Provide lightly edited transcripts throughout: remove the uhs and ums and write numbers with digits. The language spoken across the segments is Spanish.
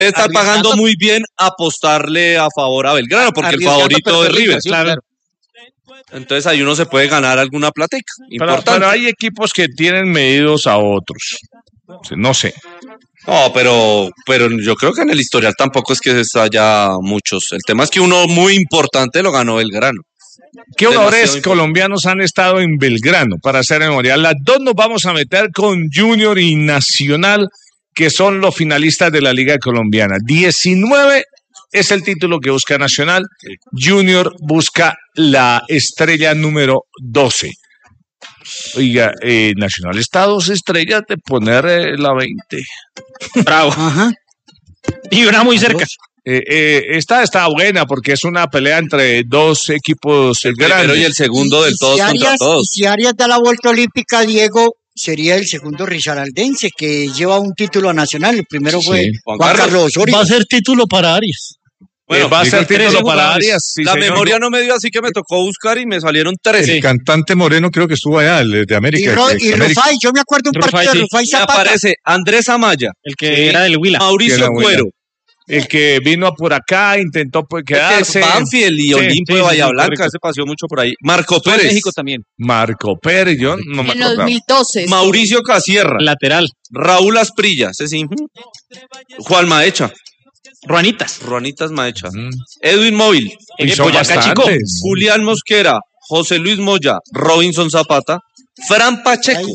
está pagando muy bien apostarle a favor a Belgrano, porque el favorito es River. Claro. Entonces ahí uno se puede ganar alguna platica importante. Pero hay equipos que tienen medidos a otros. No sé. No, pero yo creo que en el historial tampoco es que haya muchos. El tema es que uno muy importante lo ganó Belgrano. ¿Qué jugadores colombianos han estado en Belgrano para hacer memoria? Las dos nos vamos a meter con Junior y Nacional, que son los finalistas de la Liga Colombiana. 19 es el título que busca Nacional. Junior busca la estrella número 12. Oiga, Nacional está a 2 estrellas de poner la 20. Bravo. Ajá. Y una muy cerca. Esta está buena porque es una pelea entre dos equipos grandes. El primero y el segundo del todos contra todos. Si Arias da la vuelta olímpica, Diego sería el segundo risaraldense que lleva un título nacional. El primero fue Juan Carlos Osorio. Va a ser título para Arias. Bueno, va a ser título para Arias. Sí, la memoria no me dio, así que me tocó buscar y me salieron 13. El cantante Moreno creo que estuvo allá, el de América. Y Rufai, yo me acuerdo un partido de Rufai Zapata. Me aparece Andrés Amaya, el que era del Huila. Mauricio Cuero. El que vino por acá, intentó quedarse. Banfield y Olimpio de Bahía Blanca, ese paseó mucho por ahí. Marco Pérez. México también. Marco Pérez, yo no me acuerdo. En 2012. Mauricio Casierra. Lateral. Raúl Asprilla, ese sí. Juan Maecha. Ruanitas Maecha. Edwin Móvil. Boyacá Chico. Julián Mosquera. José Luis Moya. Robinson Zapata. Fran Pacheco.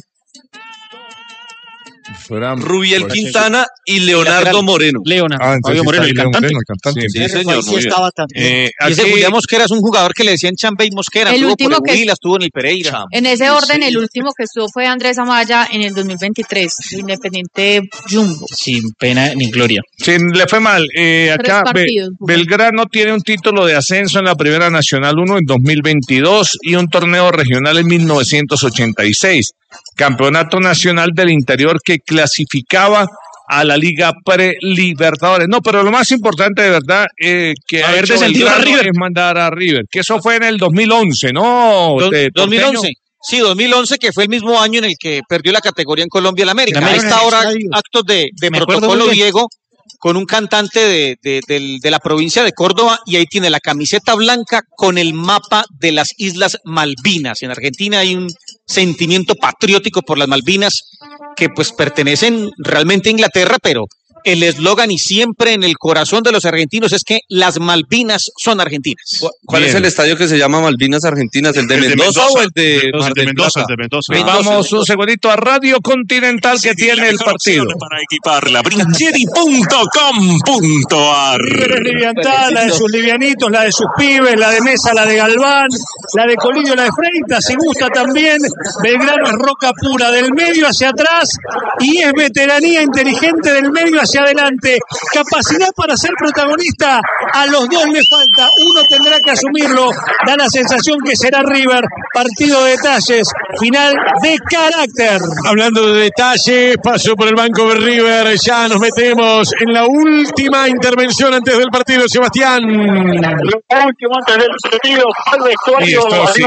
Rubiel Quintana y Leonardo Moreno. Fabio Moreno, el cantante. Sí, señor. Sí estaba también. Y ese Julián Mosquera es un jugador que le decían Chambey Mosquera. El último que estuvo en el Pereira. En ese orden, el último que estuvo fue Andrés Amaya en el 2023, Independiente Jumbo. Sin pena ni gloria. Sí, le fue mal. Acá Belgrano tiene un título de ascenso en la Primera Nacional 1 en 2022 y un torneo regional en 1986. Campeonato Nacional del Interior que clasificaba a la Liga Pre-Libertadores. No, pero lo más importante de verdad que haber descendido a River es mandar a River, que eso fue en el 2011, ¿no? 2011. Sí, 2011, que fue el mismo año en el que perdió la categoría en Colombia el América. Ahí está ahora actos de protocolo, Diego, con un cantante de la provincia de Córdoba, y ahí tiene la camiseta blanca con el mapa de las Islas Malvinas. En Argentina hay un sentimiento patriótico por las Malvinas que pues pertenecen realmente a Inglaterra, pero el eslogan y siempre en el corazón de los argentinos es que las Malvinas son argentinas. ¿Cuál es el estadio que se llama Malvinas Argentinas? ¿El de Mendoza o el de Mar del Plata? El de Mendoza. Vamos un segundito a Radio Continental que tiene el partido. Para equiparla, brincheri.com.ar. River es liviantada, la de sus livianitos, la de sus pibes, la de Mesa, la de Galván, la de Colidio, la de Freitas, si gusta también. Belgrano es roca pura, del medio hacia atrás, y es veteranía inteligente del medio hacia adelante, capacidad para ser protagonista. A los dos le falta, uno tendrá que asumirlo. Da la sensación que será River. Partido de detalles, final de carácter. Hablando de detalles, pasó por el banco de River, ya nos metemos en la última intervención antes del partido, Sebastián. Lo último antes del partido, al vestuario.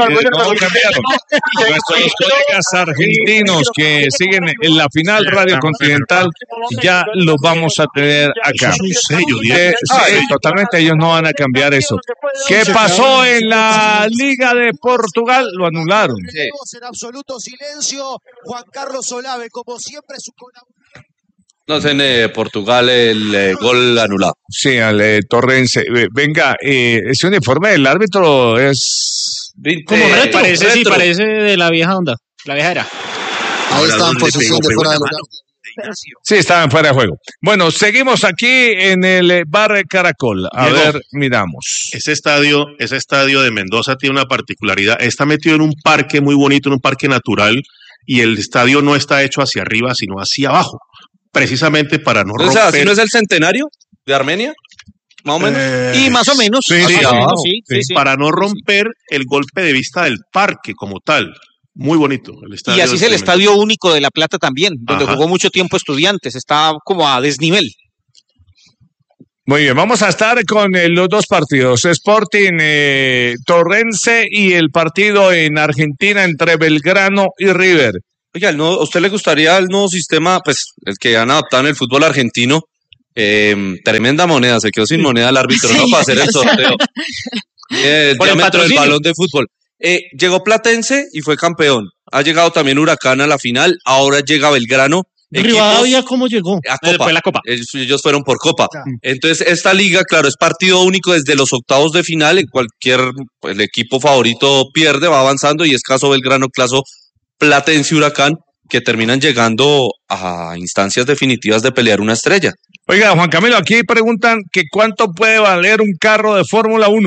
Nuestros colegas argentinos que siguen en la final Radio Continental ya los vamos a tener acá. Eso es un sello, sí, totalmente, ellos no van a cambiar eso. ¿Qué pasó en la Liga de Portugal? Lo anularon. En absoluto silencio, Juan Carlos Olave, como siempre, su No sé, en Portugal el gol anulado. Sí, al Torrense. Venga, ese uniforme del árbitro es... Como retro. Parece de la vieja onda, la vieja era. Ahí está en posición de fuera de lugar. Sí, estaban fuera de juego. Bueno, seguimos aquí en el Bar Caracol. A ver, miramos. Ese estadio de Mendoza tiene una particularidad. Está metido en un parque muy bonito, en un parque natural, y el estadio no está hecho hacia arriba, sino hacia abajo. Precisamente para no romper. O sea, ¿así no es el centenario de Armenia? Más o menos. Y más o menos. Sí. Para no romper el golpe de vista del parque como tal. Muy bonito el estadio. Y así es el Estadio Único de La Plata también, donde jugó mucho tiempo Estudiantes. Está como a desnivel. Muy bien, vamos a estar con los dos partidos, Sporting Torrense y el partido en Argentina entre Belgrano y River. Oiga, ¿a usted le gustaría el nuevo sistema, pues el que han adaptado en el fútbol argentino, Tremenda moneda, se quedó sin moneda el árbitro, ¿no? Para hacer el sorteo. El diámetro del balón de fútbol. Llegó Platense y fue campeón. Ha llegado también Huracán a la final. Ahora llega Belgrano. Rivadavia, ¿cómo llegó? A Copa. Fue la Copa. Ellos fueron por Copa. Entonces, esta liga, claro, es partido único desde los octavos de final. En el equipo favorito pierde, va avanzando, y es caso Belgrano, caso Platense y Huracán, que terminan llegando a instancias definitivas de pelear una estrella. Oiga, Juan Camilo, aquí preguntan que cuánto puede valer un carro de Fórmula 1.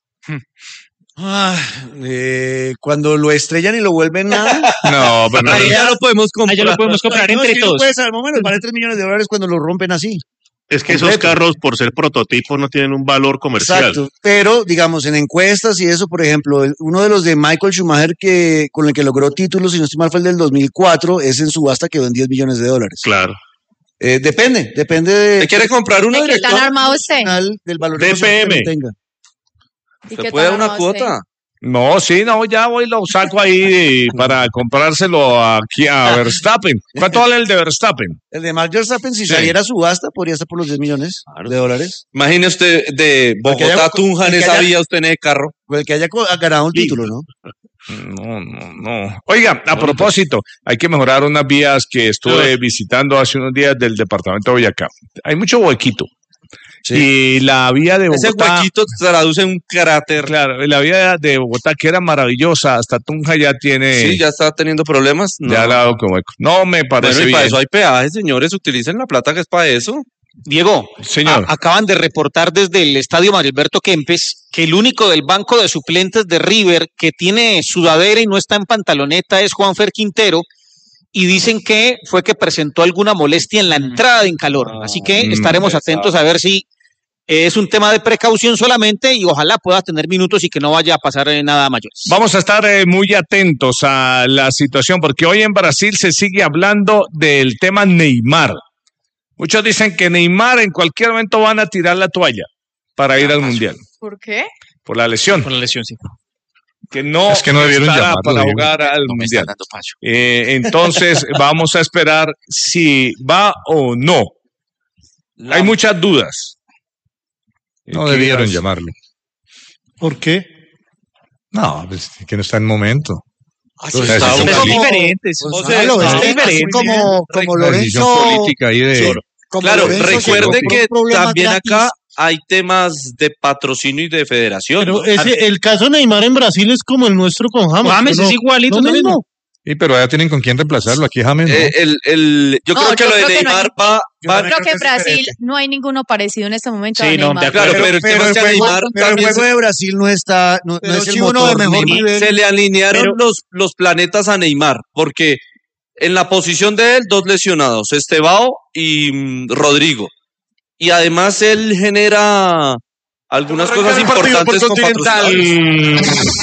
Cuando lo estrellan y lo vuelven nada. No, pero ahí ya lo podemos comprar. Ahí ya lo podemos comprar entre todos. Puede saber, más o menos, vale $3 millones cuando lo rompen así. Es que completo. esos carros, por ser prototipos, no tienen un valor comercial. Exacto, pero digamos en encuestas y eso, por ejemplo, uno de los de Michael Schumacher con el que logró títulos, si no estoy mal, fue el del 2004, es en subasta, quedó en $10 millones. Claro. Depende de... ¿Te quiere comprar uno, ¿De qué director? tan armado usted? Del valor DPM. que tenga. ¿Y ¿Se qué puede tan una armado usted? ya cuota? voy, lo saco ahí para comprárselo aquí a Verstappen. ¿Cuánto vale el de Verstappen? El de Max Verstappen, si saliera a subasta, podría estar por los $10 millones. Imagine usted de Bogotá a Tunja en esa vía, usted en el carro. O el que haya ganado un título, ¿no? No. Oiga, a propósito, hay que mejorar unas vías que estuve visitando hace unos días del departamento de Boyacá. Hay mucho huequito. Sí. Y la vía de Bogotá... Ese huequito se traduce en un cráter. Claro, la vía de Bogotá, que era maravillosa, hasta Tunja ya tiene... Sí, ya está teniendo problemas. No. Ya la ha dado como hueco. No me parece bueno, y bien. para eso hay peajes, señores, utilicen la plata que es para eso. Diego, señor. Acaban de reportar desde el estadio Mario Alberto Kempes que el único del banco de suplentes de River que tiene sudadera y no está en pantaloneta es Juanfer Quintero, y dicen que fue que presentó alguna molestia en la entrada en calor. Así que estaremos atentos a ver si es un tema de precaución solamente, y ojalá pueda tener minutos y que no vaya a pasar nada mayor. Vamos a estar muy atentos a la situación, porque hoy en Brasil se sigue hablando del tema Neymar. Muchos dicen que Neymar en cualquier momento van a tirar la toalla para ir al Mundial. ¿Por qué? Por la lesión. Por la lesión, sí. Que no, es que no debieron estará llamarlo, para Diego. jugar al Mundial. Entonces vamos a esperar si va o no. Hay muchas dudas. No debieron llamarlo. ¿Por qué? No, pues que no está en momento. Son diferentes. Como Lorenzo política ahí de... Claro, recuerde que también acá hay temas de patrocinio y de federación. Pero el caso de Neymar en Brasil es como el nuestro con James. James es igualito lo mismo. Sí, pero allá tienen con quién reemplazarlo. Aquí James no. Yo creo que lo de Neymar va... Yo creo que en Brasil no hay ninguno parecido en este momento a Neymar. Claro, pero el tema es que Neymar el juego de Brasil no está, no es el motor de mejor nivel. Se le alinearon los planetas a Neymar, porque en la posición de él, 2 lesionados, Estevao y Rodrigo. Y además él genera algunas cosas importantes con patrocinadores.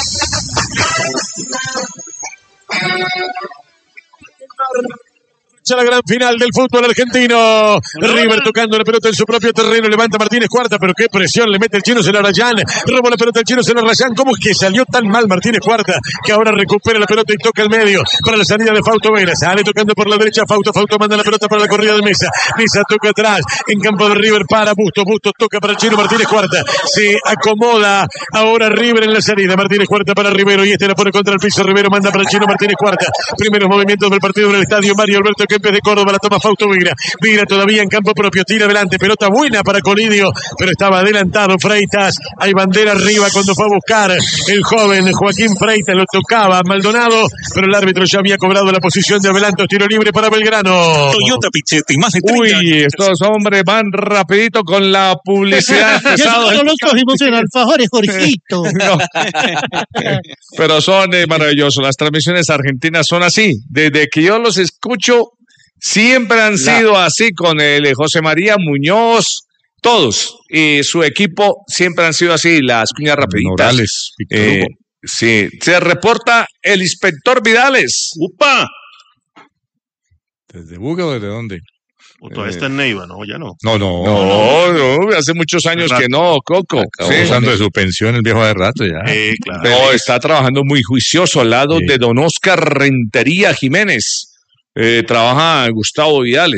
La gran final del fútbol argentino. River tocando la pelota en su propio terreno. Levanta Martínez Cuarta, pero qué presión le mete el chino Celarayán. Roba la pelota el chino Celarayán. ¿Cómo es que salió tan mal Martínez Cuarta? Que ahora recupera la pelota y toca el medio para la salida de Fausto Vera. Sale tocando por la derecha Fausto manda la pelota para la corrida de Mesa. Mesa toca atrás en campo de River para Bustos toca para el chino Martínez Cuarta. Se acomoda ahora River en la salida. Martínez Cuarta para Rivero y la pone contra el piso. Rivero manda para el chino Martínez Cuarta. Primeros movimientos del partido en el estadio Mario Alberto Kempes de Córdoba. La toma Fausto Vera. Vera todavía en campo propio. Tira adelante. Pelota buena para Colidio, pero estaba adelantado Freitas. Hay bandera arriba cuando fue a buscar el joven Joaquín Freitas. Lo tocaba Maldonado, pero el árbitro ya había cobrado la posición de adelanto. Tiro libre para Belgrano. Toyota Pichetti, más de 30 Uy, años. estos hombres van rapidito con la publicidad. Nosotros los cogimos en alfajores, Jorgito. No. Pero son maravillosos. Las transmisiones argentinas son así. Desde que yo los escucho, siempre han sido así con el José María Muñoz, todos. Y su equipo siempre han sido así, las cuñas rapiditas. Morales, Víctor Hugo. Sí, se reporta el inspector Vidales. ¡Upa! ¿Desde Buga o desde dónde? O todavía está en Neiva, ¿no? Ya no. No, hace muchos años que no, Coco. Usando de su pensión el viejo de rato ya. Claro. No, está trabajando muy juicioso al lado de don Oscar Rentería Jiménez. Trabaja Gustavo Vidales.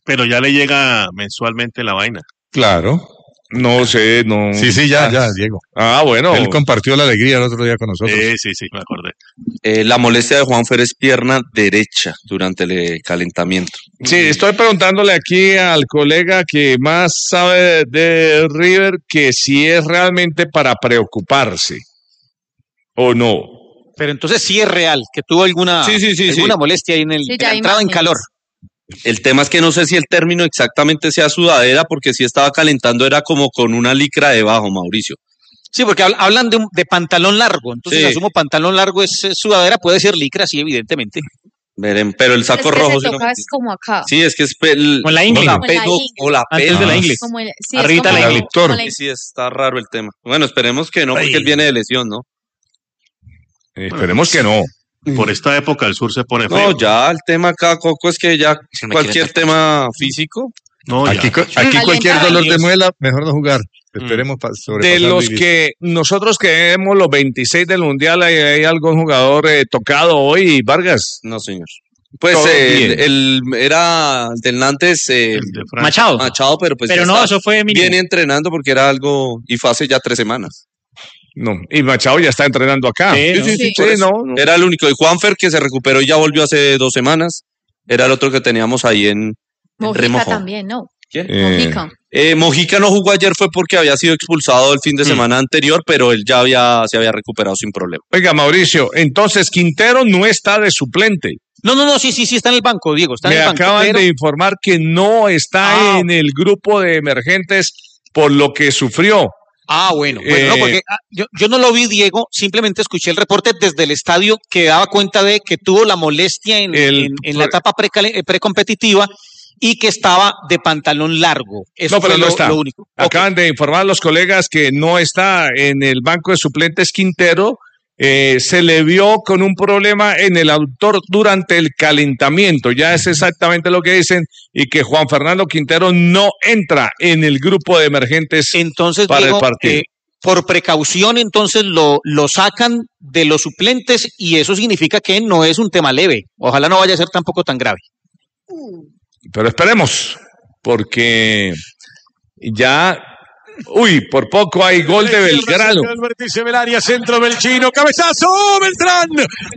Pero ya le llega mensualmente la vaina. Claro. No sé, no. Sí, ya, Diego. Ah, bueno. Él compartió la alegría el otro día con nosotros. Sí, me acordé. La molestia de Juanfer es pierna derecha durante el calentamiento. Sí, estoy preguntándole aquí al colega que más sabe de River que si es realmente para preocuparse o no. Pero entonces sí es real, que tuvo alguna molestia ahí en la entrada en calor. El tema es que no sé si el término exactamente sea sudadera, porque si estaba calentando era como con una licra debajo, Mauricio. Sí, porque hablan de pantalón largo, entonces asumo pantalón largo es sudadera, puede ser licra, sí, evidentemente. Miren, pero el saco rojo... Es como acá. Sí, es que es... Con la ingle. O la P. Antes de la ingle. Arriba la ingle. Sí, está raro el tema. Bueno, esperemos que no, porque él viene de lesión, ¿no? Esperemos que no. Por esta época el sur se pone feo. No, ya el tema acá, Coco, es que ya cualquier tema físico. No, aquí cualquier dolor de muela, mejor no jugar. Esperemos de los que nosotros creemos los 26 del Mundial, ¿hay algún jugador tocado hoy, Vargas? No, señor. Pues era del Nantes Machado, pero pues no, eso fue viene entrenando porque era algo y fue hace ya 3 semanas. No, y Machado ya está entrenando acá. Sí, no. Era el único. Y Juanfer, que se recuperó y ya volvió hace 2 semanas, era el otro que teníamos ahí en Mojica también, ¿no? ¿Quién? Mojica no jugó ayer, fue porque había sido expulsado el fin de semana anterior, pero él ya se había recuperado sin problema. Oiga, Mauricio, entonces Quintero no está de suplente. No, sí, está en el banco, Diego. Está en el banco, acaban de informar que no está en el grupo de emergentes por lo que sufrió. Bueno, no, porque yo no lo vi, Diego, simplemente escuché el reporte desde el estadio que daba cuenta de que tuvo la molestia en la etapa precompetitiva y que estaba de pantalón largo. Eso pero fue no está. Lo único. Acaban de informar los colegas que no está en el banco de suplentes Quintero. Se le vio con un problema en el autor durante el calentamiento, ya es exactamente lo que dicen, y que Juan Fernando Quintero no entra en el grupo de emergentes entonces, para Diego, el partido. Por precaución, entonces lo sacan de los suplentes y eso significa que no es un tema leve. Ojalá no vaya a ser tampoco tan grave. Pero esperemos, porque ya... por poco hay gol de Belgrano. El vértice del área, centro Belchino, cabezazo, Beltrán,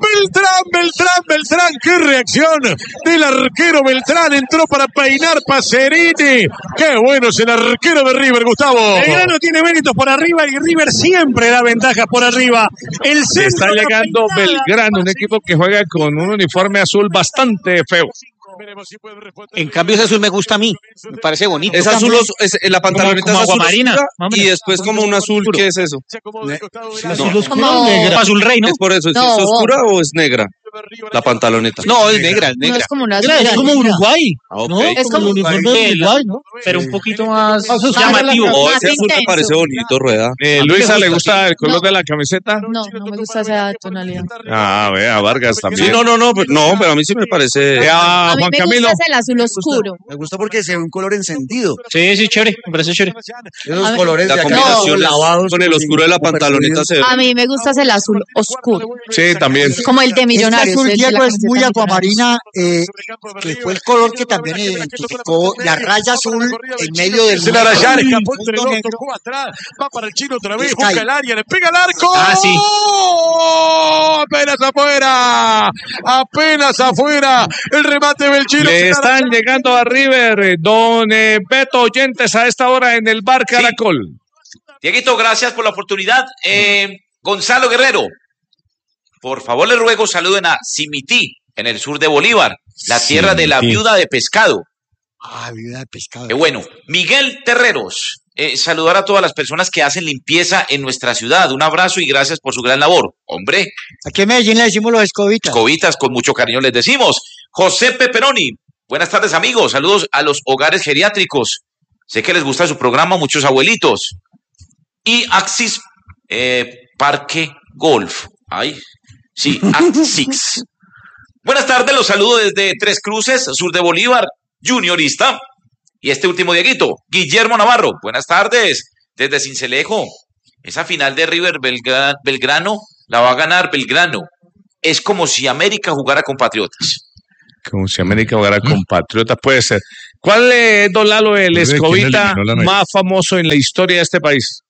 qué reacción del arquero Beltrán, entró para peinar Pacerini, qué bueno es el arquero de River, Gustavo. Belgrano tiene méritos por arriba y River siempre da ventajas por arriba. El centro está llegando Belgrano, un equipo que juega con un uniforme azul bastante feo. En cambio ese azul me gusta a mí, me parece bonito. Es azul, la pantaloneta como es azul aguamarina y después como un azul, ¿qué es eso? Azul oscuro, negra. Azul rey, ¿no? Es por eso, ¿es oscura o es negra? La pantaloneta. No, es negra, No es como una es como Uruguay. ¿No? Es como el uniforme de Uruguay, ¿no? Pero un poquito más llamativo. Ese azul me parece bonito, Rueda. Luisa, ¿le gusta el color de la camiseta? No me gusta esa tonalidad. Vea, Vargas también. Sí, no, pero a mí sí me parece. A mí me gusta el azul oscuro. Me gusta porque se ve un color encendido. Sí, chévere, me parece chévere. Esos colores la de acá combinación lavados con el oscuro de la pantaloneta se ve. A mí me gusta el azul oscuro. Sí, también. Como el de Millonarios. El azul, Diego, es muy aguamarina, que fue el color que también identificó la raya azul en medio del... Se la Arayán, escapó entre dos, tocó atrás, va para el chino otra vez, busca el área, le pega el arco. Sí. Apenas afuera, el remate del chino. Le están llegando a River, don Beto Oyentes, a esta hora en el Bar Caracol. Dieguito, gracias por la oportunidad. Gonzalo Guerrero, por favor le ruego saluden a Simití, en el sur de Bolívar, la tierra de la viuda de pescado. Viuda de pescado. Qué bueno. Miguel Terreros, saludar a todas las personas que hacen limpieza en nuestra ciudad. Un abrazo y gracias por su gran labor. Hombre. Aquí en Medellín le decimos los escobitas. Escobitas, con mucho cariño les decimos. José Peperoni, buenas tardes amigos, saludos a los hogares geriátricos. Sé que les gusta su programa, muchos abuelitos. Y Axis Parque Golf. Axis. Buenas tardes, los saludo desde Tres Cruces, sur de Bolívar, juniorista. Y este último Dieguito, Guillermo Navarro. Buenas tardes, desde Cincelejo. Esa final de River Belgrano la va a ganar Belgrano. Es como si América jugara con Patriotas. Como si América jugara con Patriotas, puede ser. ¿Cuál es, don Lalo, el escobita más famoso en la historia de este país?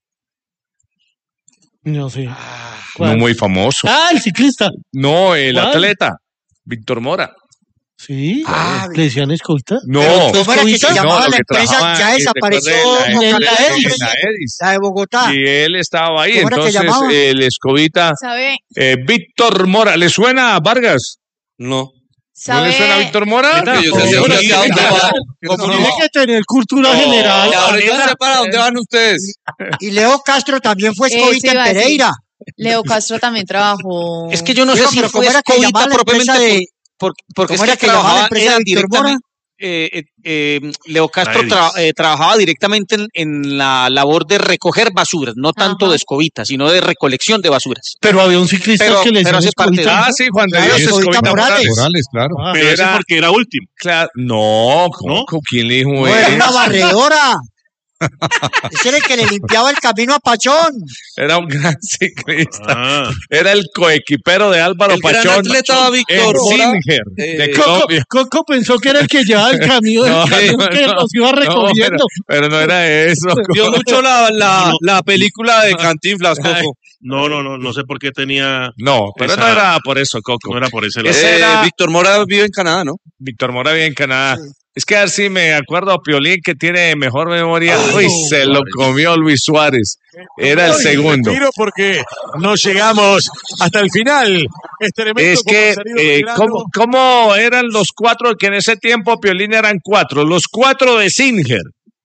No sé. No muy famoso. El ciclista. No, el atleta, Víctor Mora. Sí, ¿le decían escolta? No. ¿Cómo era que se llamaba la empresa? Ya desapareció. La Edis. La de Bogotá. Y él estaba ahí, ¿Cómo era que entonces llamaba? el escobita. ¿Sabe? Víctor Mora. ¿Le suena a Vargas? No. ¿No le suena a Víctor Mora? Tiene que tener cultura general. Ahorita no sé para dónde van ustedes. Y Leo Castro también fue escobita en Pereira. Leo Castro también trabajó. Es que yo no sé si fue escobita propiamente porque es que trabajaba directamente. Leo Castro trabajaba directamente en la labor de recoger basuras, no tanto de escobita, sino de recolección de basuras. Pero había un ciclista que le decía escobita. Sí, Juan de Dios Escobita Morales. Claro. Pero eso porque era último. Claro. No, ¿quién le dijo Era una barredora. Ese era el que le limpiaba el camino a Pachón. Era un gran ciclista. Era el coequipero de Álvaro Pachón. El gran atleta Víctor Mora. De Colombia. Coco pensó que era el que llevaba el camino que los iba recogiendo. Pero no era eso. Vio mucho la película de Cantinflas, Coco. No sé por qué tenía. No, pero no era por eso, Coco. No era por ese lado. Víctor Mora vive en Canadá, ¿no? Víctor Mora vive en Canadá. Sí. Es que a ver si me acuerdo a Piolín, que tiene mejor memoria. Se lo comió Luis Suárez. Era el segundo. Tiro porque no llegamos hasta el final. Es que, ¿cómo eran los cuatro? Que en ese tiempo, Piolín, eran cuatro. Los cuatro de Singer.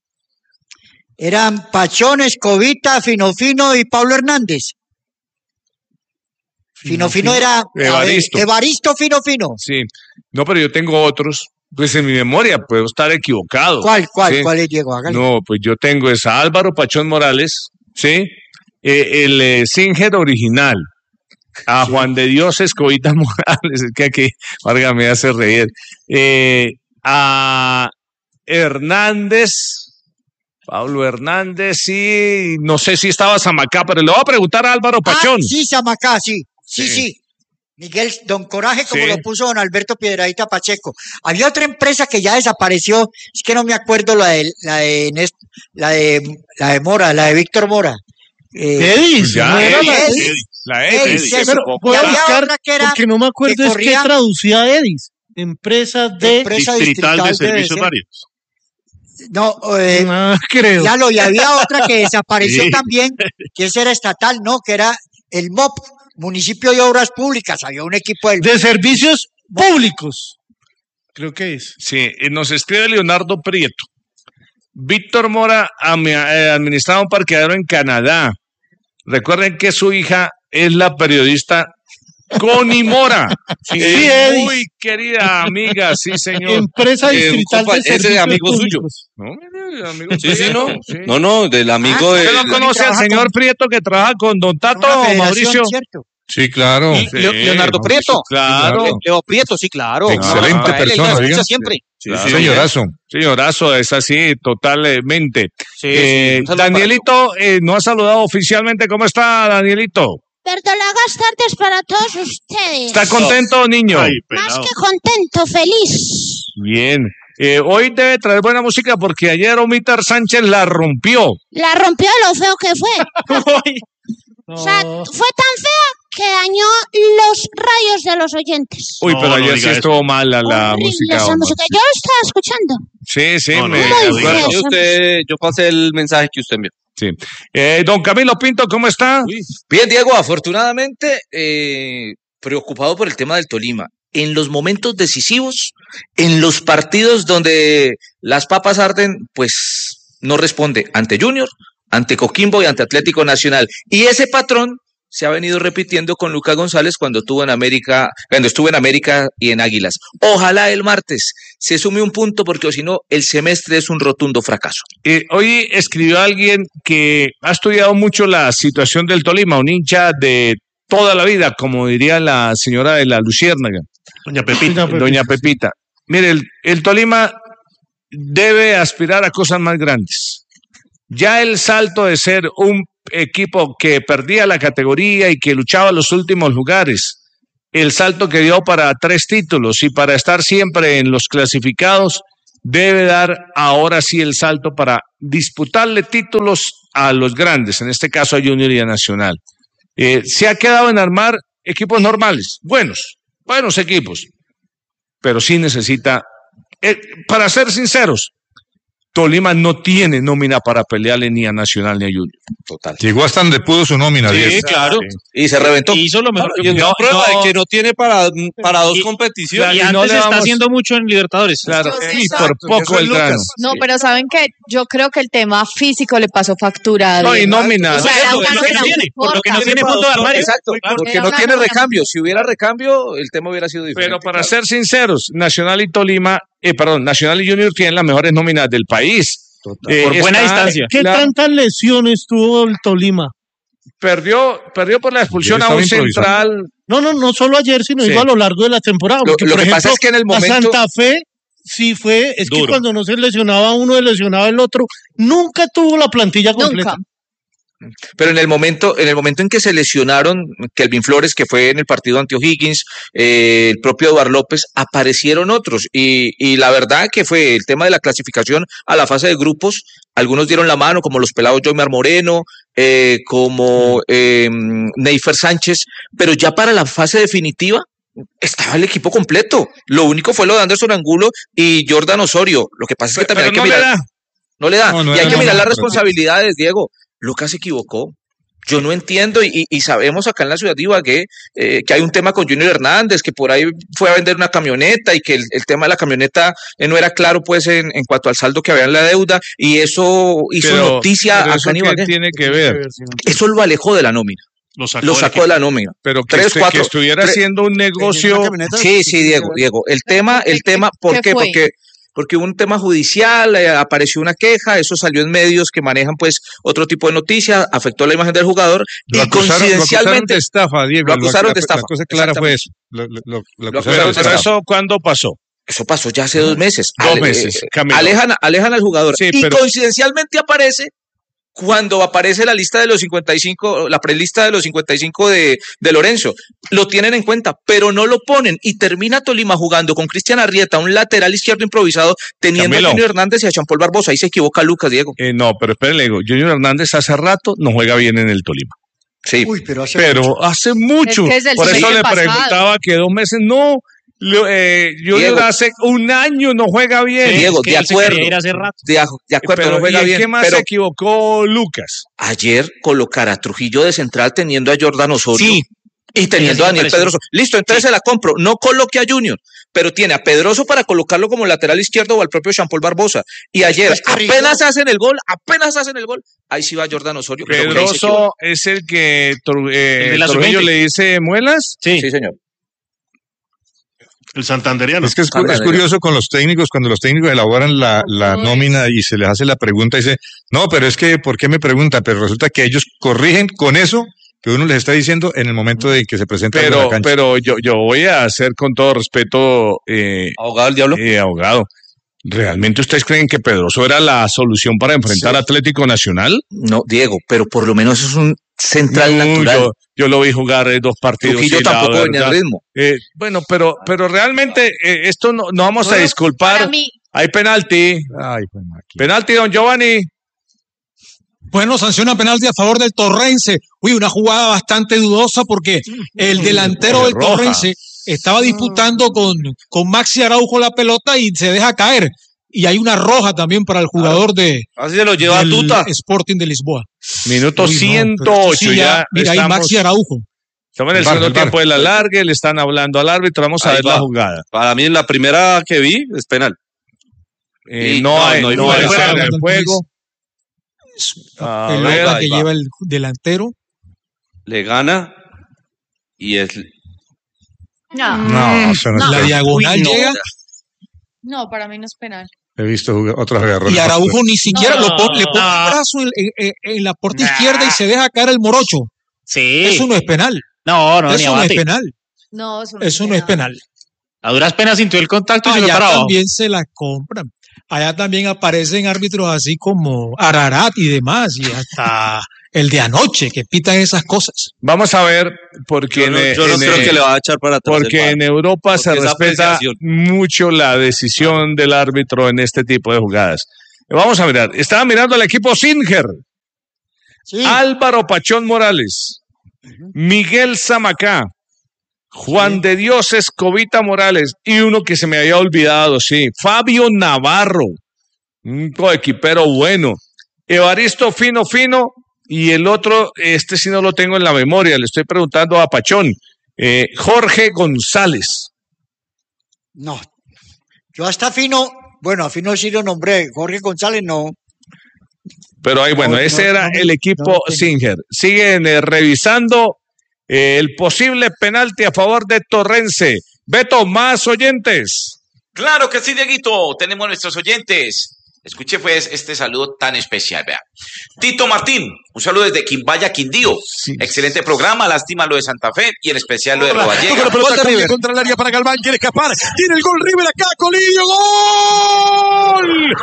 Eran Pachón, Escobita, Fino y Pablo Hernández. Fino era Evaristo Fino. Sí. No, pero yo tengo otros. Pues en mi memoria puedo estar equivocado. ¿Cuál? ¿Sí? ¿Cuál es, Diego? Hágale. No, pues yo tengo esa Álvaro Pachón Morales, ¿sí? El Singer original, a Juan de Dios Escobita Morales, es que aquí Vargas me hace reír, a Hernández, Pablo Hernández, y no sé si estaba Zamacá, pero le voy a preguntar a Álvaro Pachón. Sí, Zamacá, sí. Miguel, Don Coraje, como lo puso don Alberto Piedradita Pacheco. Había otra empresa que ya desapareció, es que no me acuerdo la de Mora, la de Víctor Mora. Edis. La Edis. Pero voy a buscar porque no me acuerdo es que traducía Edis. Empresa distrital de servicios varios. No, creo. Ya y había otra que desapareció también, que esa era estatal, ¿no? Que era el MOP. Municipio de Obras Públicas, había un equipo de servicios públicos. Creo que es. Sí, nos escribe Leonardo Prieto. Víctor Mora administraba un parqueadero en Canadá. Recuerden que su hija es la periodista Connie Mora. Muy querida amiga, sí, señor. Empresa distrital de servicios ese amigo públicos. Suyo. ¿No? Amigo No, del amigo de... ¿Usted no conoce al señor Prieto que trabaja con don Tato Mauricio? ¿Cierto? Sí, claro. Leonardo Prieto. Claro. Leo Prieto, sí, claro. Excelente persona. Él escucha siempre. Señorazo, es así, totalmente. Sí, Danielito, no ha saludado oficialmente. ¿Cómo está, Danielito? Verdolagas tardes para todos ustedes. ¿Está contento, niño? Más que contento, feliz. Bien. Hoy debe traer buena música porque ayer Omítar Sánchez la rompió. La rompió de lo feo que fue. O sea, fue tan fea que dañó los rayos de los oyentes. Uy, pero ayer sí estuvo mala la música. Esa música. Yo lo estaba escuchando. Sí. Yo pasé el mensaje que usted envió. Sí. Don Camilo Pinto, ¿cómo está? Bien, Diego, afortunadamente preocupado por el tema del Tolima. En los momentos decisivos, en los partidos donde las papas arden, pues no responde ante Junior, ante Coquimbo y ante Atlético Nacional. Y ese patrón se ha venido repitiendo con Lucas González cuando estuvo en América y en Águilas. Ojalá el martes se sume un punto porque si no, el semestre es un rotundo fracaso. Hoy escribió alguien que ha estudiado mucho la situación del Tolima, un hincha de toda la vida, como diría la señora de la Luciérnaga. Doña Pepita. Mire, el Tolima debe aspirar a cosas más grandes. Ya el salto de ser un equipo que perdía la categoría y que luchaba los últimos lugares, el salto que dio para 3 títulos y para estar siempre en los clasificados, debe dar ahora sí el salto para disputarle títulos a los grandes, en este caso a Junior y a Nacional. Se ha quedado en armar equipos normales, buenos equipos, pero sí necesita, para ser sinceros, Tolima no tiene nómina para pelearle ni a Nacional ni a Junior. Total. Llegó hasta donde pudo su nómina. Sí, 10. claro. Y se reventó. Hizo lo mejor. Y una prueba de que no tiene para dos competiciones. Y antes está haciendo mucho en Libertadores. Claro, y por poco el grano. No, pero ¿saben qué? Yo creo que el tema físico le pasó factura. No, y nómina. Por lo que no tiene punto de armario. Exacto, porque no tiene recambio. Si hubiera recambio, el tema hubiera sido diferente. Pero para ser sinceros, Nacional y Nacional y Junior tienen las mejores nóminas del país. Por buena distancia. ¿Qué tantas lesiones tuvo el Tolima? Perdió por la expulsión a un central. No solo ayer, sino a lo largo de la temporada. Porque, lo por que ejemplo, pasa es que en el momento... a Santa Fe sí fue, es duro. Que cuando no se lesionaba uno, se lesionaba el otro. Nunca tuvo la plantilla completa. Nunca. Pero en el momento en que se lesionaron Kelvin Flores, que fue en el partido ante O'Higgins, el propio Eduardo López, aparecieron otros y la verdad que fue el tema de la clasificación a la fase de grupos. Algunos dieron la mano, como los pelados Joymar Moreno, como Neifer Sánchez, pero ya para la fase definitiva estaba el equipo completo. Lo único fue lo de Anderson Angulo y Jordan Osorio. Lo que pasa es que también hay que mirar. No le da. Y hay que mirar las responsabilidades, Diego. Lucas se equivocó. Yo no entiendo y sabemos acá en la ciudad de Ibagué que hay un tema con Junior Hernández, que por ahí fue a vender una camioneta y que el tema de la camioneta no era claro pues en cuanto al saldo que había en la deuda y eso hizo noticia acá en Ibagué. ¿Qué tiene que ver? Eso lo alejó de porque lo sacó de la nómina. Pero que, que estuviera haciendo un negocio. Sí, Diego. El tema, ¿por qué? Porque hubo un tema judicial, apareció una queja, eso salió en medios que manejan pues otro tipo de noticias, afectó la imagen del jugador y coincidencialmente lo acusaron de estafa, Diego. Lo acusaron de estafa. La cosa clara fue eso. Lo acusaron de estafa. ¿Eso cuándo pasó? Eso pasó ya hace 2 meses. 2 meses. Alejan al jugador y coincidencialmente aparece cuando aparece la lista de los 55, la prelista de los 55 de Lorenzo. Lo tienen en cuenta, pero no lo ponen y termina Tolima jugando con Cristian Arrieta, un lateral izquierdo improvisado, teniendo a Junior Hernández y a Jean Paul Barbosa. Ahí se equivoca Lucas, Diego. No, pero espérenle, Junior Hernández hace rato no juega bien en el Tolima. Sí. Uy, pero hace mucho. Es que por eso le preguntaba que 2 meses no. Junior hace 1 año no juega bien. Sí, Diego, de acuerdo. De acuerdo, pero, no juega bien. ¿Qué más se equivocó Lucas? Ayer colocar a Trujillo de central teniendo a Jordan Osorio. Sí. Y teniendo a Daniel Pedroso. Listo, entonces se la compro. No coloque a Junior, pero tiene a Pedroso para colocarlo como lateral izquierdo o al propio Jean Paul Barbosa. Y ayer, apenas hacen el gol, ahí sí va Jordan Osorio. Pedroso es el que Trujillo le dice muelas. Sí, señor. El santanderiano. Es que es curioso con los técnicos, cuando los técnicos elaboran la nómina y se les hace la pregunta, dice, no, pero es que, ¿por qué me pregunta? Pero resulta que ellos corrigen con eso que uno les está diciendo en el momento de que se presenta en la cancha. Pero yo voy a hacer con todo respeto... ¿Abogado del diablo? Abogado. ¿Realmente ustedes creen que Pedroso era la solución para enfrentar a Atlético Nacional? No, Diego, pero por lo menos es un central natural. Yo lo vi jugar 2 partidos. Y yo tampoco venía al ritmo. Bueno, pero realmente esto no vamos a disculpar. Para mí. Hay penalti. Penalti, don Giovanni. Bueno, sanciona penalti a favor del Torrense. Uy, una jugada bastante dudosa porque el delantero del Torrense estaba disputando con Maxi Araujo la pelota y se deja caer. Y hay una roja también para el jugador así se lo lleva Tuta. Sporting de Lisboa. Minuto 108 sí, ya. Mira, ahí Maxi Araujo. Estamos en el segundo tiempo de la largue, le están hablando al árbitro, vamos a ver la jugada. Para mí, la primera que vi es penal. No hay fuera del juego. Pelota que lleva el delantero. Le gana y es... No, la diagonal llega. No, para mí no es penal. He visto otros agarrones. Y Araujo ni siquiera le pone el brazo en la puerta izquierda y se deja caer el morocho. Sí. Eso no es penal. No, eso no es penal. No, eso no es penal. A duras penas sintió el contacto y se lo Allá paraba. También se la compran. Allá también aparecen árbitros así como Ararat y demás, y hasta el de anoche, que pitan esas cosas. Vamos a ver, porque yo no creo que le va a echar para atrás. Porque en Europa se respeta mucho la decisión del árbitro en este tipo de jugadas. Vamos a mirar. Estaba mirando al equipo Singer. Sí. Álvaro Pachón Morales, Miguel Zamacá, Juan de Dios Escobita Morales y uno que se me había olvidado, sí, Fabio Navarro, un coequipero bueno, Evaristo Fino y el otro, este sí no lo tengo en la memoria, le estoy preguntando a Pachón, Jorge González. No, yo hasta a Fino sí lo nombré, Jorge González no. Pero ahí, bueno, ese era el equipo Singer. Siguen revisando el posible penalti a favor de Torrense. Beto, más oyentes. Claro que sí, Dieguito. Tenemos nuestros oyentes. Escuche pues este saludo tan especial, vea. Tito Martín, un saludo desde Quimbaya, Quindío. Sí. Excelente programa, lástima lo de Santa Fe y en especial lo de Roballega. Contra el área para Galván, quiere escapar. Tiene el gol River acá, Colidio, ¡gol! ¡Gol!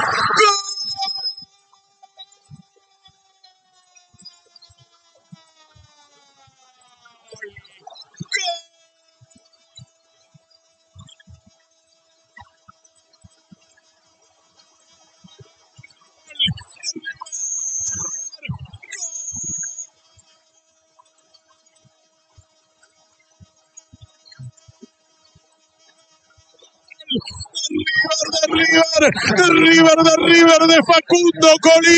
River de Facundo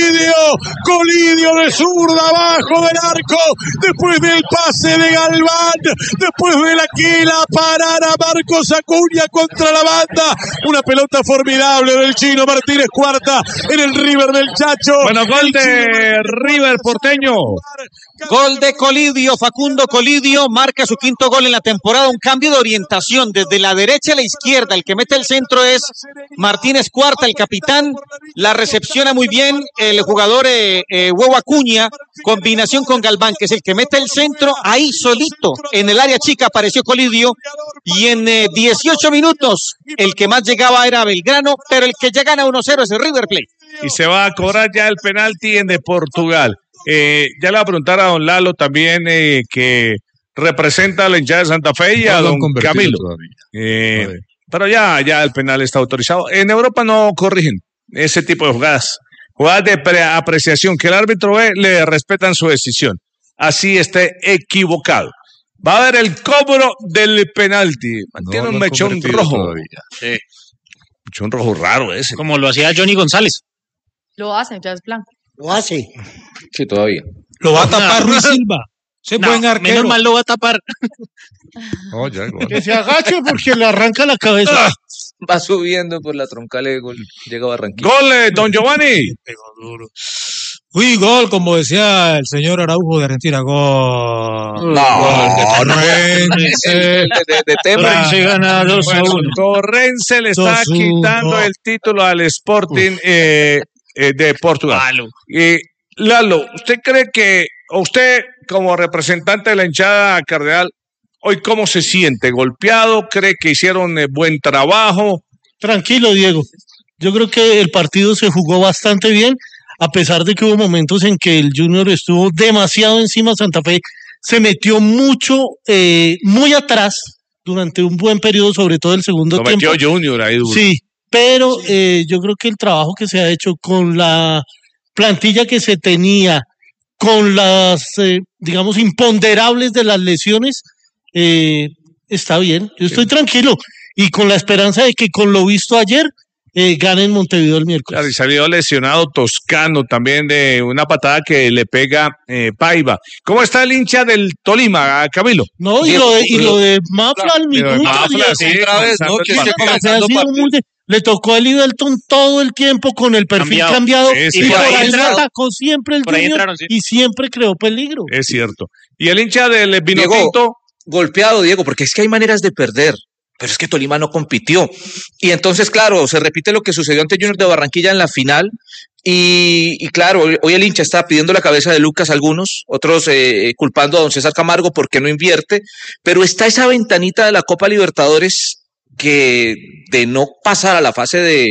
Colidio de zurda abajo del arco, después del pase de Galván, después de la que la parara Marcos Acuña contra la banda, una pelota formidable del chino Martínez Cuarta en el River del Chacho. Bueno, gol de River porteño. Gol de Colidio, Facundo Colidio marca su quinto gol en la temporada, un cambio de orientación desde la derecha a la izquierda, el que mete el centro es Martínez Cuarta, el capitán, la recepciona muy bien el jugador Huevo Acuña, combinación con Galván, que es el que mete el centro, ahí solito, en el área chica apareció Colidio, y en 18 minutos el que más llegaba era Belgrano, pero el que ya gana 1-0 es el River Plate. Y se va a cobrar ya el penalti en de Portugal. Ya le voy a preguntar a don Lalo también, que representa a la hinchada de Santa Fe y a don Camilo. Pero ya el penal está autorizado. En Europa no corrigen ese tipo de jugadas. Jugadas de apreciación que el árbitro ve, le respetan su decisión. Así esté equivocado. Va a haber el cobro del penalti. Tiene un mechón rojo. Sí. Mechón rojo raro ese. Como lo hacía Johnny González. Lo hace, ya es blanco. Lo hace. Sí, todavía. Lo va a tapar Ruiz Silva. Ese buen arquero. Menos mal lo va a tapar. Que se agache porque le arranca la cabeza. Va subiendo por la troncal de gol. Llega a Barranquilla. Gol, don Giovanni. Uy, gol, como decía el señor Araujo de Argentina. Gol. De Torrense gana 2-1. Torrense le está quitando el título al Sporting de Portugal. Lalo, ¿usted cree que usted como representante de la hinchada cardenal, hoy cómo se siente? ¿Golpeado? ¿Cree que hicieron buen trabajo? Tranquilo, Diego. Yo creo que el partido se jugó bastante bien, a pesar de que hubo momentos en que el Junior estuvo demasiado encima. Santa Fe se metió mucho, muy atrás durante un buen periodo, sobre todo el segundo tiempo. Lo metió Junior ahí duro. Sí, pero yo creo que el trabajo que se ha hecho con la plantilla que se tenía, con las, digamos, imponderables de las lesiones, está bien. Yo estoy tranquilo y con la esperanza de que con lo visto ayer gane en Montevideo el miércoles. Claro, y salió lesionado Toscano también de una patada que le pega Paiva. ¿Cómo está el hincha del Tolima, Camilo? No, y lo de Mafla al minuto. Otra vez, ¿no? Que está comenzando le tocó a Livelton todo el tiempo con el perfil cambiado y por ahí lo atacó siempre el Junior y siempre creó peligro. Es cierto. Y el hincha del Vinotinto. Golpeado, Diego, porque es que hay maneras de perder. Pero es que Tolima no compitió. Y entonces, claro, se repite lo que sucedió ante Junior de Barranquilla en la final. Y claro, hoy el hincha está pidiendo la cabeza de Lucas algunos, otros culpando a don César Camargo porque no invierte. Pero está esa ventanita de la Copa Libertadores que de no pasar a la fase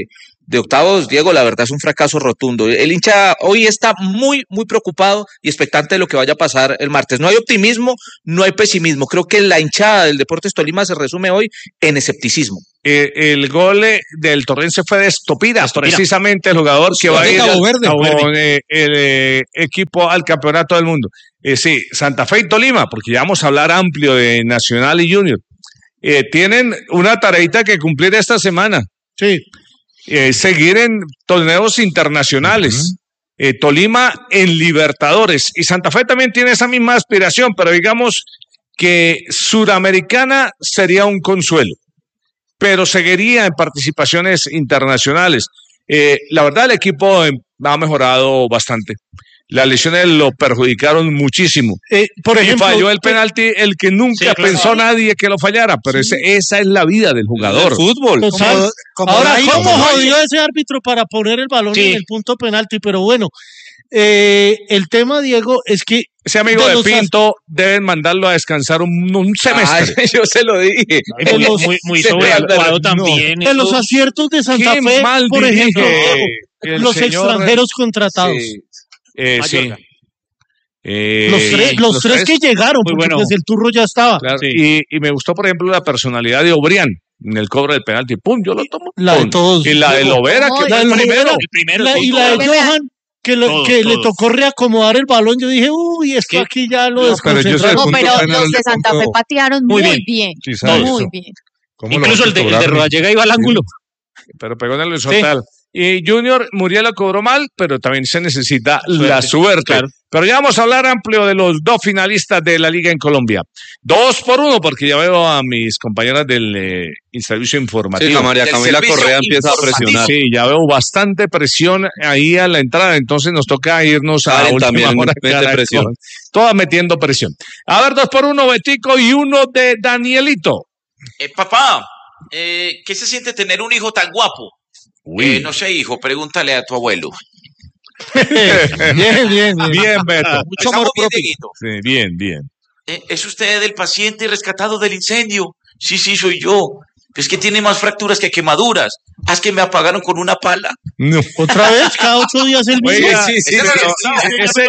de octavos, Diego, la verdad es un fracaso rotundo. El hincha hoy está muy, muy preocupado y expectante de lo que vaya a pasar el martes. No hay optimismo, no hay pesimismo. Creo que la hinchada del Deportes Tolima se resume hoy en escepticismo. El gol del Torrense fue de Estopira, precisamente el jugador que va a ir con el equipo al campeonato del mundo. Sí, Santa Fe y Tolima, porque ya vamos a hablar amplio de Nacional y Junior. Tienen una tareita que cumplir esta semana. Sí. Seguir en torneos internacionales. Tolima en Libertadores. Y Santa Fe también tiene esa misma aspiración, pero digamos que Suramericana sería un consuelo, pero seguiría en participaciones internacionales. La verdad, el equipo ha mejorado bastante. Las lesiones lo perjudicaron muchísimo. Por ejemplo, y falló el penalti, el que nunca pensó nadie que lo fallara, pero esa es la vida del jugador. El fútbol. Ahora, ¿cómo jodió ese árbitro para poner el balón en el punto penalti? Pero bueno, el tema, Diego, es que ese amigo de Pinto deben mandarlo a descansar un semestre. Yo se lo dije. Muy sobreactuado también. De los aciertos de Santa Fe, por ejemplo, los extranjeros contratados. Sí. Los tres que llegaron, porque pues el turro ya estaba. Claro, sí. Y me gustó, por ejemplo, la personalidad de Obrián en el cobro del penalti. ¡Pum! Yo lo tomo. La de todos. Y la de Lovera, que fue el primero. Y la de Johan, que le tocó reacomodar el balón. Yo dije, uy, esto aquí ya lo desconcentraron. Pero los de Santa Fe patearon muy bien. Muy bien. Incluso el de Rodallega iba al ángulo. Pero pegó en el horizontal. Y Junior Muriel lo cobró mal, pero también se necesita la suerte. Claro. Pero ya vamos a hablar amplio de los dos finalistas de la Liga en Colombia. 2-1, porque ya veo a mis compañeras del servicio informativo. Sí, María Camila Correa empieza a presionar. Sí, ya veo bastante presión ahí a la entrada, entonces nos toca irnos a última hora. Presión. Todas metiendo presión. A ver, 2-1, Betico, y 1 de Danielito. Papá, ¿qué se siente tener un hijo tan guapo? No sé, hijo, pregúntale a tu abuelo. Bien, Beto. Mucho amor propio. Sí, bien. ¿Es usted el paciente rescatado del incendio? Sí, soy yo. Es que tiene más fracturas que quemaduras. ¿Es que me apagaron con una pala? No. ¿Otra vez? ¿Cada 8 días el mismo? Ese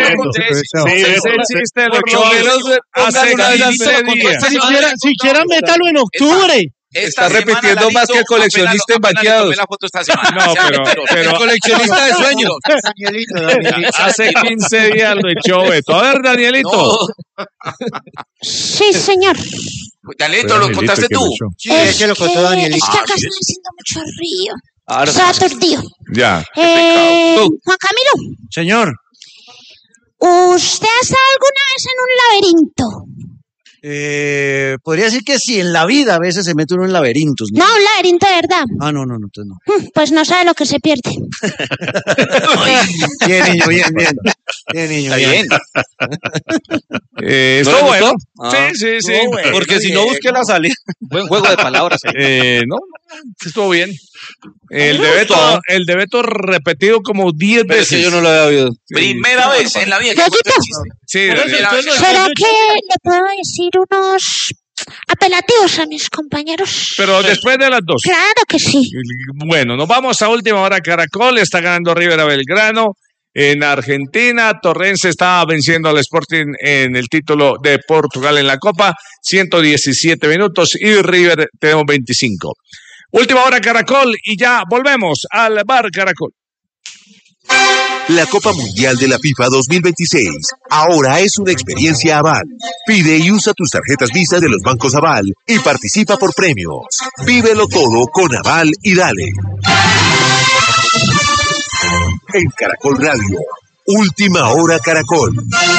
chiste lo echó hace 15 días. Siquiera métalo en octubre. Está repitiendo más que el coleccionista en banqueados. No, pero el coleccionista de sueños. Hace 15 días lo echó Beto. A ver, Danielito. Sí, señor. Danielito, ¿lo contaste tú? Sí, ese lo contó Danielito. Es que acá está haciendo mucho río. Está aturdido. Ya. Juan Camilo. Señor. ¿Usted ha estado alguna vez en un laberinto? Podría decir que sí, en la vida a veces se mete uno en laberintos. No, un laberinto de verdad. Entonces no. Pues no sabe lo que se pierde. Bien, niño, bien. Bien, niño, bien. Estuvo bueno. Sí. Bueno, porque si no, busque la salida. Buen juego de palabras. No, estuvo bien. El de Beto repetido como 10 veces. Que yo no lo había oído. Primera vez en la vida que cuento el chiste. Sí, ¿Será que le puedo decir unos apelativos a mis compañeros? Pero después de las 2. Claro que sí. Bueno, nos vamos a última hora. Caracol está ganando River a Belgrano. En Argentina, Torrense está venciendo al Sporting en el título de Portugal en la Copa. 117 minutos y River tenemos 25. Última hora Caracol y ya volvemos al Bar Caracol. La Copa Mundial de la FIFA 2026 ahora es una experiencia Aval. Pide y usa tus tarjetas Visa de los bancos Aval y participa por premios. Vívelo todo con Aval y dale. En Caracol Radio, Última Hora Caracol.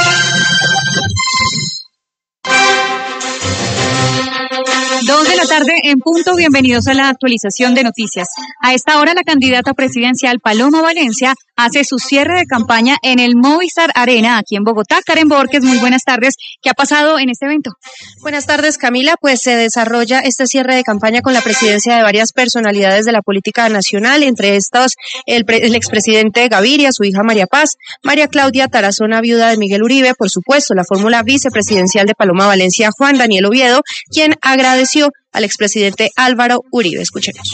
2 de la tarde en punto, bienvenidos a la actualización de noticias. A esta hora la candidata presidencial Paloma Valencia hace su cierre de campaña en el Movistar Arena aquí en Bogotá. Karen Borges, muy buenas tardes. ¿Qué ha pasado en este evento? Buenas tardes, Camila. Pues se desarrolla este cierre de campaña con la presidencia de varias personalidades de la política nacional, entre estas el expresidente Gaviria, su hija María Paz, María Claudia Tarazona, viuda de Miguel Uribe, por supuesto, la fórmula vicepresidencial de Paloma Valencia, Juan Daniel Oviedo, quien agradeció al expresidente Álvaro Uribe. Escuchemos.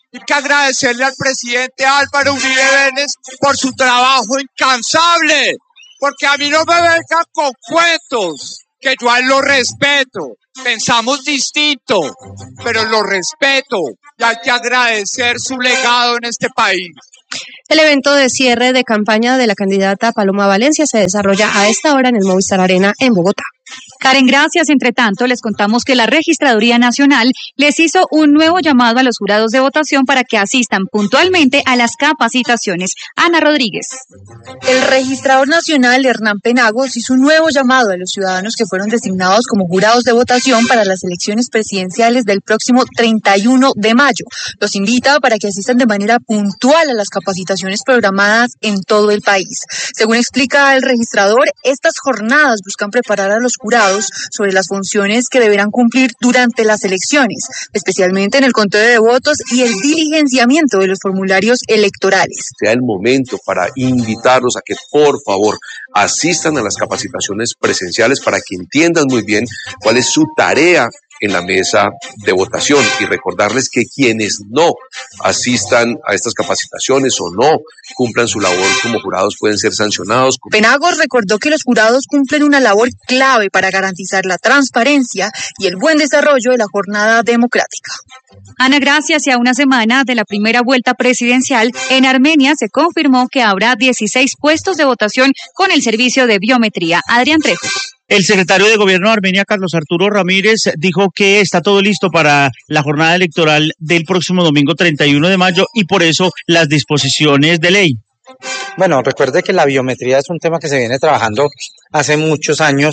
Hay que agradecerle al presidente Álvaro Uribe Vélez por su trabajo incansable, porque a mí no me vengan con cuentos, que yo a él lo respeto. Pensamos distinto, pero lo respeto y hay que agradecer su legado en este país. El evento de cierre de campaña de la candidata Paloma Valencia se desarrolla a esta hora en el Movistar Arena en Bogotá. Karen, gracias. Entre tanto, les contamos que la Registraduría Nacional les hizo un nuevo llamado a los jurados de votación para que asistan puntualmente a las capacitaciones. Ana Rodríguez. El registrador nacional, Hernán Penagos, hizo un nuevo llamado a los ciudadanos que fueron designados como jurados de votación para las elecciones presidenciales del próximo 31 de mayo. Los invita para que asistan de manera puntual a las capacitaciones programadas en todo el país. Según explica el registrador, estas jornadas buscan preparar a los jurados sobre las funciones que deberán cumplir durante las elecciones, especialmente en el conteo de votos y el diligenciamiento de los formularios electorales. Sea el momento para invitarlos a que por favor asistan a las capacitaciones presenciales para que entiendan muy bien cuál es su tarea en la mesa de votación y recordarles que quienes no asistan a estas capacitaciones o no cumplan su labor como jurados pueden ser sancionados. Penagos recordó que los jurados cumplen una labor clave para garantizar la transparencia y el buen desarrollo de la jornada democrática. Ana, gracias. Y a una semana de la primera vuelta presidencial, en Armenia se confirmó que habrá 16 puestos de votación con el servicio de biometría. Adrián Trejo. El secretario de Gobierno de Armenia, Carlos Arturo Ramírez, dijo que está todo listo para la jornada electoral del próximo domingo 31 de mayo y por eso las disposiciones de ley. Bueno, recuerde que la biometría es un tema que se viene trabajando hace muchos años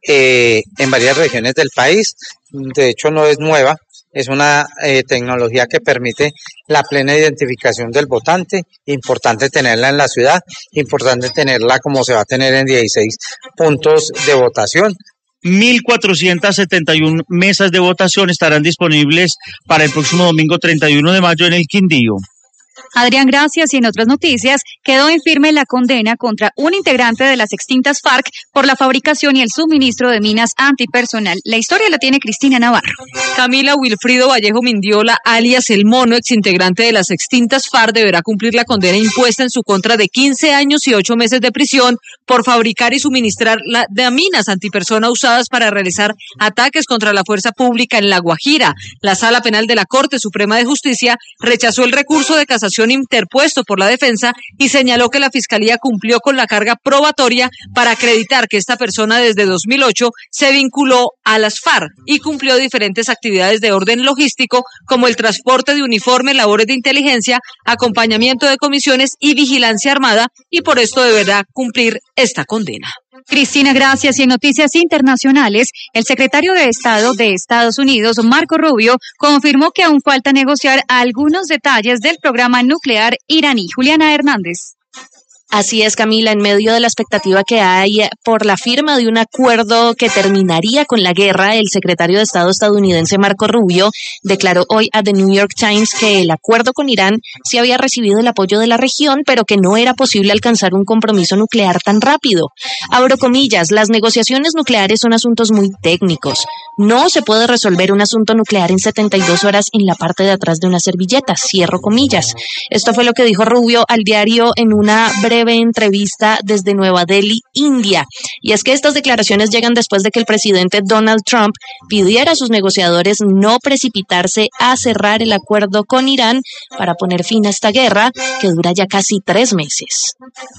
en varias regiones del país. De hecho, no es nueva. Es una tecnología que permite la plena identificación del votante. Importante tenerla en la ciudad, importante tenerla como se va a tener en 16 puntos de votación. 1.471 mesas de votación estarán disponibles para el próximo domingo 31 de mayo en el Quindío. Adrián, gracias. Y en otras noticias, quedó en firme la condena contra un integrante de las extintas FARC por la fabricación y el suministro de minas antipersonal. La historia la tiene Cristina Navarro. Camila Wilfrido Vallejo Mindiola, alias El Mono, exintegrante de las extintas FARC, deberá cumplir la condena impuesta en su contra de 15 años y 8 meses de prisión por fabricar y suministrar de minas antipersona usadas para realizar ataques contra la fuerza pública en La Guajira. La Sala Penal de la Corte Suprema de Justicia rechazó el recurso de casación interpuesto por la defensa y señaló que la Fiscalía cumplió con la carga probatoria para acreditar que esta persona desde 2008 se vinculó a las FARC y cumplió diferentes actividades de orden logístico como el transporte de uniforme, labores de inteligencia, acompañamiento de comisiones y vigilancia armada, y por esto deberá cumplir esta condena. Cristina, gracias. Y en noticias internacionales, el secretario de Estado de Estados Unidos, Marco Rubio, confirmó que aún falta negociar algunos detalles del programa nuclear iraní. Juliana Hernández. Así es, Camila, en medio de la expectativa que hay por la firma de un acuerdo que terminaría con la guerra, el secretario de Estado estadounidense Marco Rubio declaró hoy a The New York Times que el acuerdo con Irán sí había recibido el apoyo de la región, pero que no era posible alcanzar un compromiso nuclear tan rápido. Abro comillas, las negociaciones nucleares son asuntos muy técnicos. No se puede resolver un asunto nuclear en 72 horas en la parte de atrás de una servilleta, cierro comillas. Esto fue lo que dijo Rubio al diario en una breve entrevista desde Nueva Delhi, India. Y es que estas declaraciones llegan después de que el presidente Donald Trump pidiera a sus negociadores no precipitarse a cerrar el acuerdo con Irán para poner fin a esta guerra que dura ya casi 3 meses.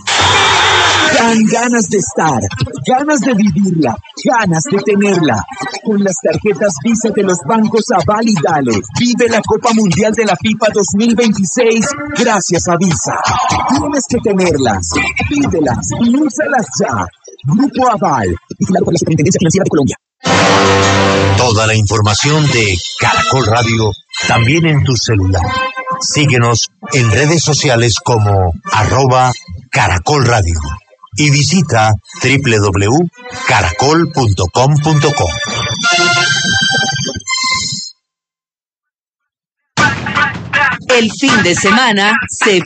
Dan ganas de estar, ganas de vivirla, ganas de tenerla. Con las tarjetas Visa de los bancos Aval y Dale, vive la Copa Mundial de la FIFA 2026 gracias a Visa. Tienes que tenerlas, pídelas y úsalas ya. Grupo Aval, vigilado por la Superintendencia Financiera de Colombia. Toda la información de Caracol Radio también en tu celular. Síguenos en redes sociales como @Caracol Radio y visita www.caracol.com.co. El fin de semana se